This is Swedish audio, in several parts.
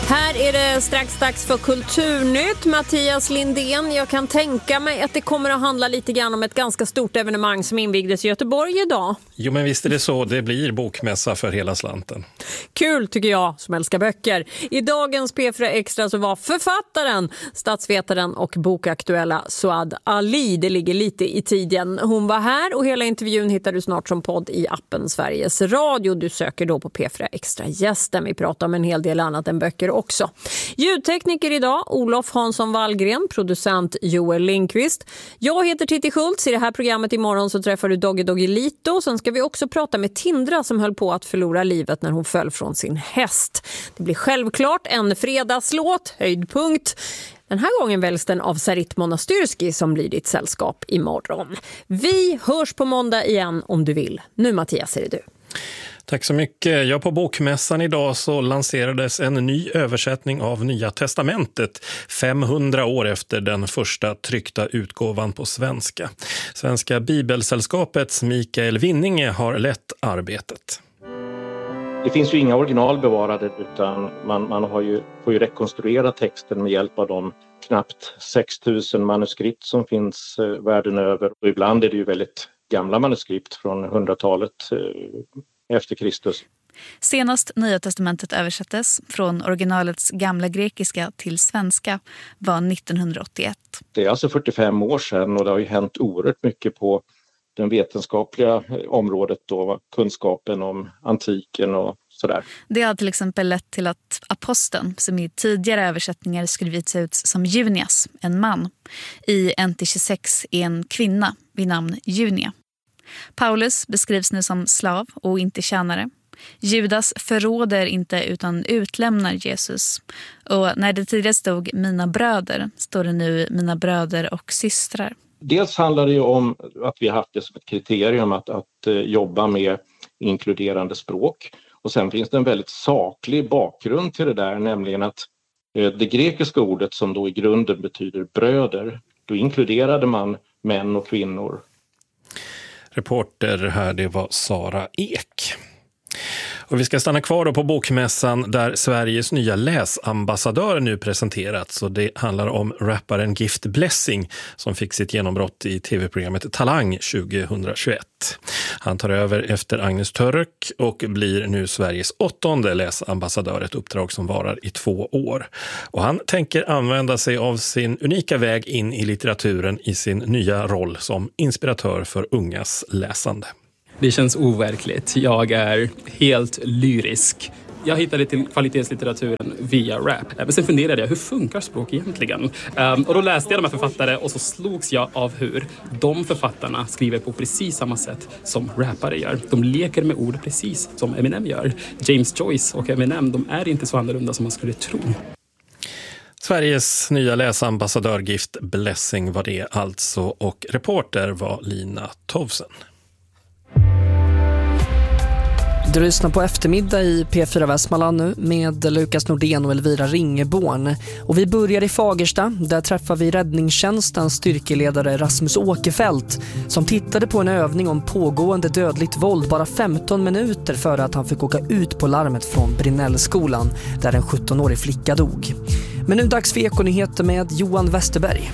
Här är det strax dags för Kulturnytt. Mattias Lindén, jag kan tänka mig att det kommer att handla lite grann om ett ganska stort evenemang som invigdes i Göteborg idag. Jo, men visst är det så. Det blir bokmässa för hela slanten. Kul tycker jag som älskar böcker. I dagens P4 Extra så var författaren, statsvetaren och bokaktuella Suad Ali. Det ligger lite i tiden. Hon var här och hela intervjun hittar du snart som podd i appen Sveriges Radio. Du söker då på P4 Extra gästen. Vi pratar om en hel del annat än böcker också. Ljudtekniker idag, Olof Hansson Wallgren, producent Joel Lindqvist. Jag heter Titti Schultz. I det här programmet imorgon så träffar du Doggy Lito. Sen ska vi också prata med Tindra som höll på att förlora livet när hon föll från sin häst. Det blir självklart en fredagslåt, höjdpunkt. Den här gången väljs den av Sarit Monastyrski som blir ditt sällskap imorgon. Vi hörs på måndag igen om du vill. Nu Mattias är det du. Tack så mycket. Ja, på bokmässan idag så lanserades en ny översättning av Nya testamentet 500 år efter den första tryckta utgåvan på svenska. Svenska Bibelsällskapets Mikael Winninge har lett arbetet. Det finns ju inga original bevarade utan man får ju rekonstruera texten med hjälp av de knappt 6000 manuskript som finns världen över. Och ibland är det ju väldigt gamla manuskript från 100-talet efter Kristus. Senast Nya testamentet översattes från originalets gamla grekiska till svenska var 1981. Det är alltså 45 år sedan och det har ju hänt oerhört mycket på den vetenskapliga området då, kunskapen om antiken och sådär. Det har till exempel lett till att aposteln, som i tidigare översättningar skrivits ut som Junias, en man, i NT26 är en kvinna vid namn Junia. Paulus beskrivs nu som slav och inte tjänare. Judas förråder inte utan utlämnar Jesus. Och när det tidigare stod mina bröder står det nu mina bröder och systrar. Dels handlar det ju om att vi har haft det som ett kriterium att jobba med inkluderande språk. Och sen finns det en väldigt saklig bakgrund till det där, nämligen att det grekiska ordet som då i grunden betyder bröder, då inkluderade man män och kvinnor. Reporter här, det var Sara Ek. Och vi ska stanna kvar då på bokmässan där Sveriges nya läsambassadör nu presenterats. Och det handlar om rapparen Gift Blessing som fick sitt genombrott i tv-programmet Talang 2021. Han tar över efter Agnes Török och blir nu Sveriges 8:e läsambassadör, ett uppdrag som varar i 2 år. Och han tänker använda sig av sin unika väg in i litteraturen i sin nya roll som inspiratör för ungas läsande. Det känns overkligt. Jag är helt lyrisk. Jag hittade till kvalitetslitteraturen via rap. Men sen funderade jag, hur funkar språk egentligen? Och då läste jag de här författare och så slogs jag av hur de författarna skriver på precis samma sätt som rappare gör. De leker med ord precis som Eminem gör. James Joyce och Eminem, de är inte så annorlunda som man skulle tro. Sveriges nya läsambassadör Gift Blessing var det alltså, och reporter var Lina Tovsen. Du lyssnar på eftermiddag i P4 Västmanland nu med Lukas Nordén och Elvira Ringeborn. Och vi börjar i Fagersta. Där träffar vi räddningstjänstens styrkeledare Rasmus Åkerfeldt som tittade på en övning om pågående dödligt våld bara 15 minuter före att han fick åka ut på larmet från Brinnellskolan där en 17-årig flicka dog. Men nu dags för Ekonyheter med Johan Westerberg.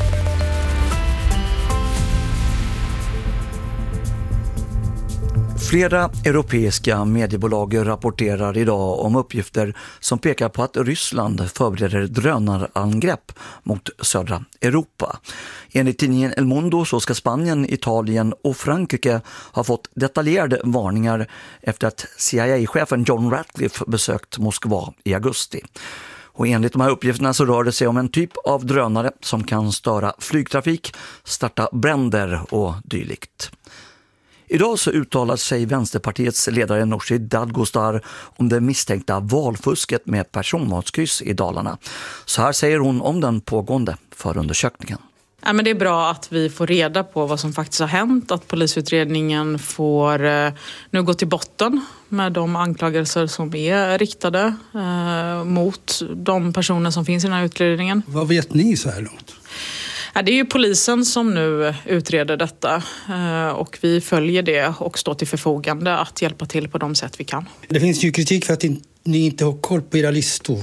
Flera europeiska mediebolag rapporterar idag om uppgifter som pekar på att Ryssland förbereder drönarangrepp mot södra Europa. Enligt tidningen El Mundo så ska Spanien, Italien och Frankrike ha fått detaljerade varningar efter att CIA-chefen John Ratcliffe besökt Moskva i augusti. Och enligt de här uppgifterna så rör det sig om en typ av drönare som kan störa flygtrafik, starta bränder och dylikt. Idag så uttalar sig Vänsterpartiets ledare Nooshi Dadgostar om det misstänkta valfusket med personvalskryss i Dalarna. Så här säger hon om den pågående förundersökningen. Ja, men det är bra att vi får reda på vad som faktiskt har hänt. Att polisutredningen får nu gå till botten med de anklagelser som är riktade mot de personer som finns i den här utredningen. Vad vet ni så här långt? Ja, det är ju polisen som nu utreder detta och vi följer det och står till förfogande att hjälpa till på de sätt vi kan. Det finns ju kritik för att ni inte har koll på era listor.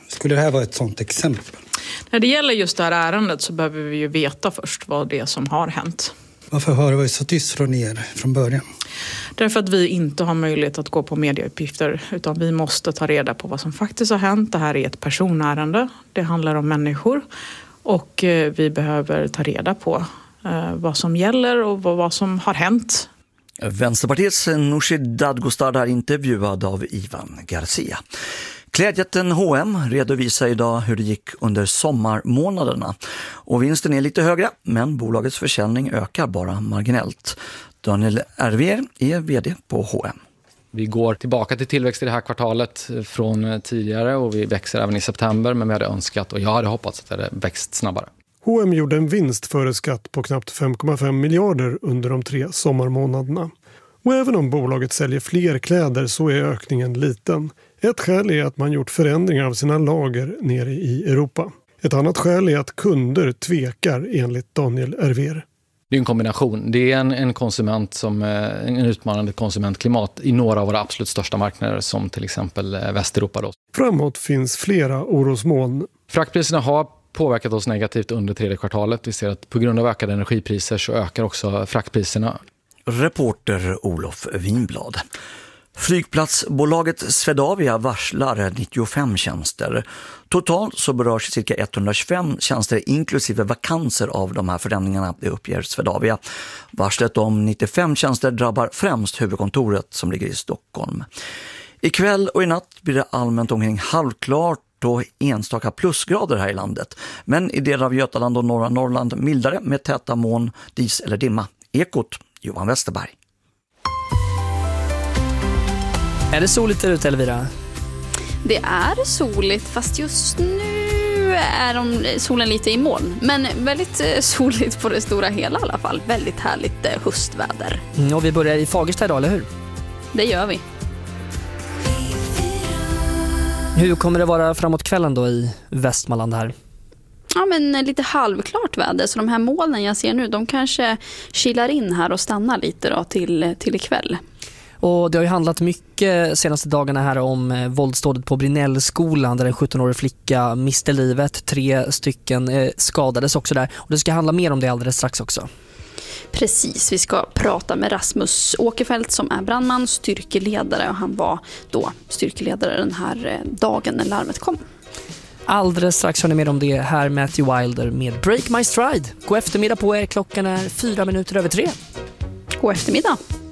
Skulle det här vara ett sådant exempel? När det gäller just det här ärendet så behöver vi ju veta först vad det är som har hänt. Varför har det varit så tyst från er från början? Därför att vi inte har möjlighet att gå på medieuppgifter utan vi måste ta reda på vad som faktiskt har hänt. Det här är ett personärende. Det handlar om människor och vi behöver ta reda på vad som gäller och vad som har hänt. Vänsterpartiets Nooshi Dadgostar är intervjuad av Ivan Garcia. Klädjätten H&M redovisar idag hur det gick under sommarmånaderna. Och vinsten är lite högre, men bolagets försäljning ökar bara marginellt. Daniel Erver är vd på H&M. Vi går tillbaka till tillväxt i det här kvartalet från tidigare och vi växer även i september, men vi hade önskat och jag hade hoppats att det hade växt snabbare. H&M gjorde en vinst före skatt på knappt 5,5 miljarder under de 3 sommarmånaderna. Och även om bolaget säljer fler kläder så är ökningen liten. Ett skäl är att man gjort förändringar av sina lager nere i Europa. Ett annat skäl är att kunder tvekar enligt Daniel Erver. Det är en kombination. Det är en konsument som en utmanande konsumentklimat i några av våra absolut största marknader som till exempel Västeuropa. Då. Framåt finns flera orosmoln. Fraktpriserna har påverkat oss negativt under 3:e kvartalet. Vi ser att på grund av ökade energipriser så ökar också fraktpriserna. Reporter Olof Winblad. Flygplatsbolaget Swedavia varslar 95 tjänster. Totalt så berörs cirka 125 tjänster inklusive vakanser av de här förändringarna, det uppger Swedavia. Varslet om 95 tjänster drabbar främst huvudkontoret som ligger i Stockholm. Ikväll och i natt blir det allmänt omkring halvklart och enstaka plusgrader här i landet. Men i delar av Götaland och norra Norrland mildare med täta moln, dis eller dimma. Ekot, Johan Westerberg. Är det soligt där ute, Elvira? Det är soligt, fast just nu är solen lite i moln. Men väldigt soligt på det stora hela i alla fall. Väldigt härligt höstväder. Och vi börjar i Fagersta idag, eller hur? Det gör vi. Hur kommer det vara framåt kvällen då i Västmanland här? Ja, men lite halvklart väder. Så de här molnen jag ser nu, de kanske kilar in här och stannar lite då till ikväll. Och det har ju handlat mycket senaste dagarna här om våldsdådet på Brinellskolan där en 17-årig flicka miste livet. 3 stycken skadades också där. Och det ska handla mer om det alldeles strax också. Precis, vi ska prata med Rasmus Åkerfeldt som är brandman, styrkeledare. Och han var då styrkeledare den här dagen när larmet kom. Alldeles strax hör ni mer om det här, Matthew Wilder med Break My Stride. God eftermiddag på er, klockan är 4 minuter över 3. God eftermiddag.